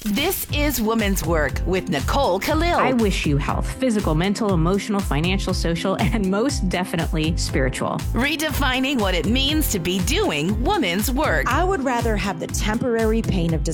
This is Woman's Work with Nicole Khalil. I wish you health, physical, mental, emotional, financial, social, and most definitely spiritual. Redefining what it means to be doing woman's work. I would rather have the temporary pain of